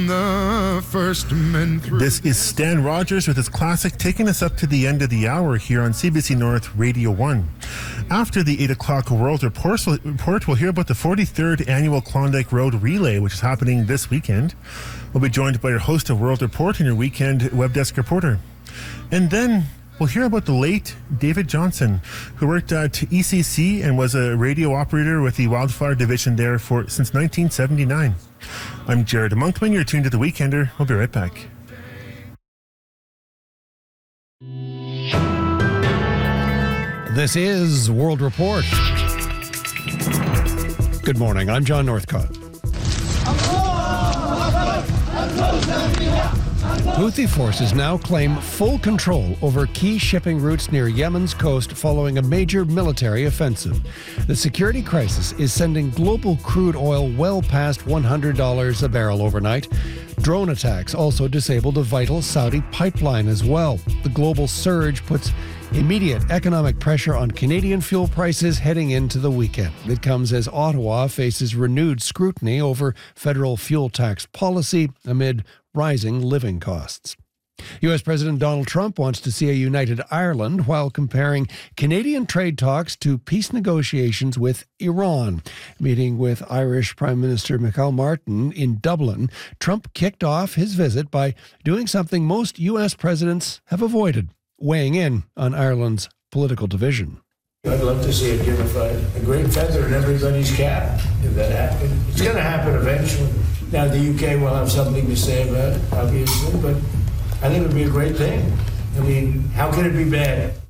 The first men through. This is Stan Rogers with his classic, taking us up to the end of the hour here on CBC North Radio 1. After the 8 o'clock World Report, we'll hear about the 43rd Annual Klondike Road Relay, which is happening this weekend. We'll be joined by your host of World Report and your weekend web desk reporter. And then we'll hear about the late David Johnson, who worked at ECC and was a radio operator with the Wildfire Division there since 1979. I'm Jared Monkman. You're tuned to The Weekender. We'll be right back. This is World Report. Good morning. I'm John Northcott. Houthi forces now claim full control over key shipping routes near Yemen's coast following a major military offensive. The security crisis is sending global crude oil well past $100 a barrel overnight. Drone attacks also disabled a vital Saudi pipeline as well. The global surge puts immediate economic pressure on Canadian fuel prices heading into the weekend. It comes as Ottawa faces renewed scrutiny over federal fuel tax policy amid rising living costs. U.S. President Donald Trump wants to see a united Ireland while comparing Canadian trade talks to peace negotiations with Iran. Meeting with Irish Prime Minister Michael Martin in Dublin, Trump kicked off his visit by doing something most U.S. presidents have avoided, weighing in on Ireland's political division. I'd love to see it unified. A great feather in everybody's cap, if that happened. It's going to happen eventually. Now, the UK will have something to say about it, obviously, but I think it would be a great thing. I mean, how can it be bad?